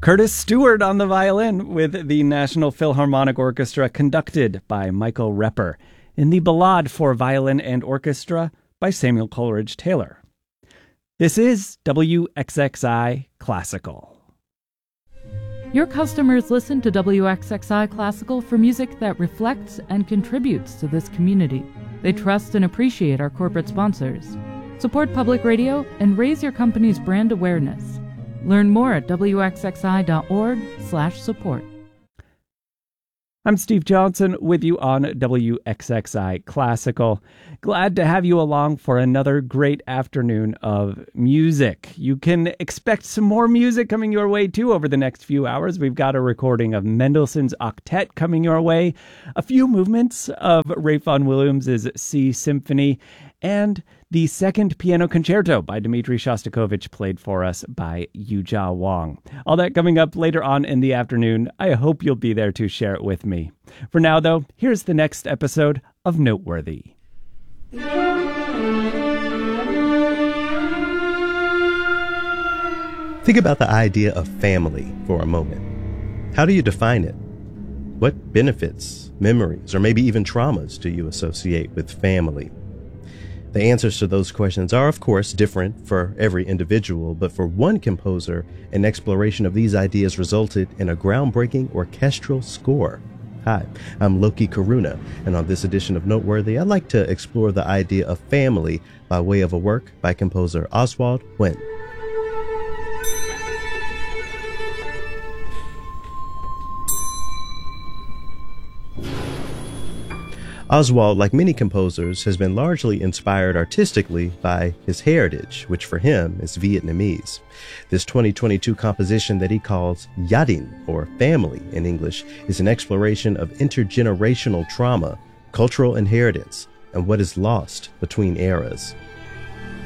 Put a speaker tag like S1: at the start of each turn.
S1: Curtis Stewart on the violin with the National Philharmonic Orchestra, conducted by Michael Repper, in the Ballade for Violin and Orchestra by Samuel Coleridge Taylor. This is WXXI Classical.
S2: Your customers listen to WXXI Classical for music that reflects and contributes to this community. They trust and appreciate our corporate sponsors. Support public radio and raise your company's brand awareness. Learn more at wxxi.org/support.
S1: I'm Steve Johnson with you on WXXI Classical. Glad to have you along for another great afternoon of music. You can expect some more music coming your way too over the next few hours. We've got a recording of Mendelssohn's Octet coming your way, a few movements of Ralph Vaughan Williams' C Symphony, and the second piano concerto by Dmitri Shostakovich, played for us by Yujia Wang. All that coming up later on in the afternoon. I hope you'll be there to share it with me. For now, though, here's the next episode of Noteworthy.
S3: Think about the idea of family for a moment. How do you define it? What benefits, memories, or maybe even traumas do you associate with family? The answers to those questions are, of course, different for every individual, but for one composer, an exploration of these ideas resulted in a groundbreaking orchestral score. Hi, I'm Loki Karuna, and on this edition of Noteworthy, I'd like to explore the idea of family by way of a work by composer Oswald Nguyen. Oswald, like many composers, has been largely inspired artistically by his heritage, which for him is Vietnamese. This 2022 composition that he calls Gia đình, or family in English, is an exploration of intergenerational trauma, cultural inheritance, and what is lost between eras.